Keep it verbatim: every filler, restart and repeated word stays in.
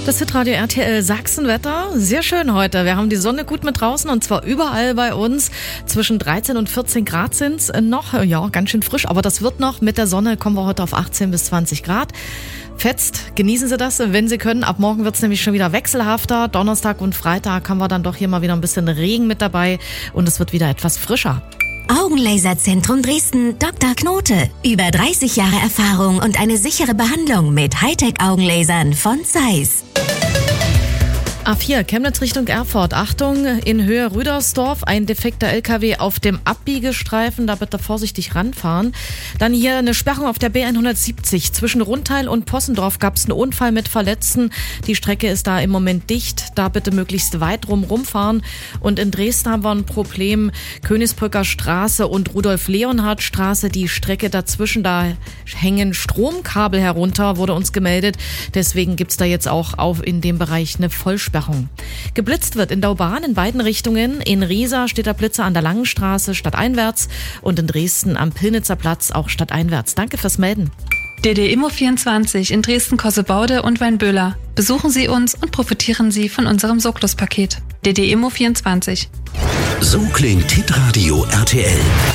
Das Hitradio R T L Sachsenwetter, sehr schön heute. Wir haben die Sonne gut mit draußen und zwar überall bei uns. Zwischen dreizehn und vierzehn Grad sind's noch, ja, ganz schön frisch, aber das wird noch. Mit der Sonne kommen wir heute auf achtzehn bis zwanzig Grad. Fetzt, genießen Sie das, wenn Sie können. Ab morgen wird's nämlich schon wieder wechselhafter. Donnerstag und Freitag haben wir dann doch hier mal wieder ein bisschen Regen mit dabei und es wird wieder etwas frischer. Augenlaserzentrum Dresden, Doktor Knote. Über dreißig Jahre Erfahrung und eine sichere Behandlung mit Hightech-Augenlasern von Zeiss. A vier, Chemnitz Richtung Erfurt. Achtung, in Höhe Rüdersdorf, ein defekter L K W auf dem Abbiegestreifen, da bitte vorsichtig ranfahren. Dann hier eine Sperrung auf der B hundertsiebzig. Zwischen Rundteil und Possendorf gab es einen Unfall mit Verletzten. Die Strecke ist da im Moment dicht, da bitte möglichst weit rum rumfahren. Und in Dresden haben wir ein Problem, Königsbrücker Straße und Rudolf-Leonhard-Straße, die Strecke dazwischen, da hängen Stromkabel herunter, wurde uns gemeldet. Deswegen gibt's da jetzt auch auf in dem Bereich eine Vollsperrung. Geblitzt wird in Daubahn in beiden Richtungen. In Riesa steht der Blitzer an der Langenstraße stadteinwärts und in Dresden am Pillnitzer Platz auch stadteinwärts. Danke fürs Melden. D D Immo vierundzwanzig in Dresden-Kossebaude und Weinböhler. Besuchen Sie uns und profitieren Sie von unserem Socklus-Paket. D D Immo vierundzwanzig. So klingt Hitradio R T L.